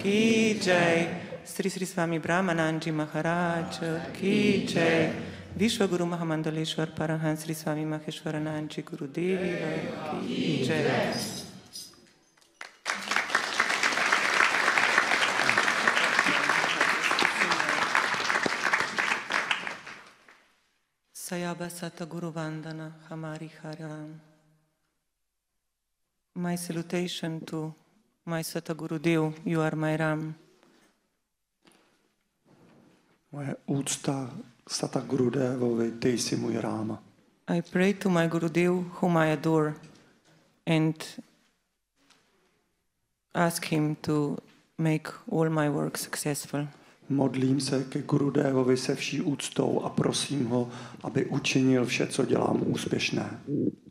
की जय, श्री श्री स्वामी ब्रह्मानंद जी महाराज की जय, विश्व गुरु महामंडलेश्वर परमहंस श्री स्वामी महेश्वरानंद जी गुरुदेव की जय। Sayaba Sataguru Vandana Hamari Haram. My salutation to my Sataguru Dev, you are my Ram. Moje úcta Sataguru Devovi, ty jsi můj Ráma. I pray to my Gurudev, whom I adore, and ask him to make all my work successful. Modlím se ke Gurudevovi se vší úctou a prosím ho, aby učinil vše, co dělám, úspěšné.